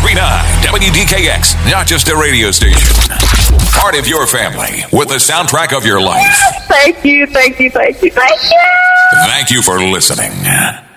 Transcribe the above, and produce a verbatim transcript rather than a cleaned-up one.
point nine W D K X, not just a radio station. Part of your family with the soundtrack of your life. Thank you, thank you, thank you, thank you. Thank you for listening.